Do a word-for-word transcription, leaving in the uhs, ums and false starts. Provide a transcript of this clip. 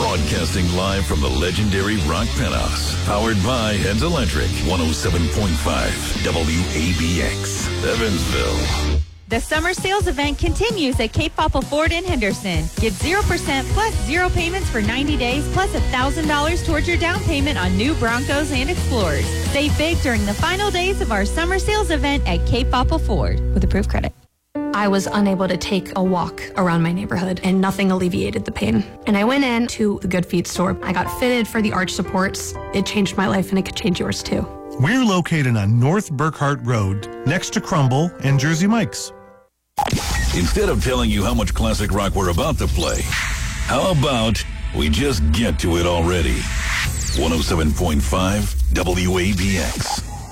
Broadcasting live from the legendary Rock Penthouse. Powered by Heads Electric. one oh seven point five W A B X. Evansville. The summer sales event continues at Cape Popple Ford in Henderson. Get zero percent plus zero payments for ninety days plus one thousand dollars towards your down payment on new Broncos and Explorers. Save big during the final days of our summer sales event at Cape Popple Ford with approved credit. I was unable to take a walk around my neighborhood, and nothing alleviated the pain. And I went in to the Good Feet store. I got fitted for the arch supports. It changed my life, and it could change yours too. We're located on North Burkhart Road, next to Crumble and Jersey Mike's. Instead of telling you how much classic rock we're about to play, how about we just get to it already? one oh seven point five W A B X.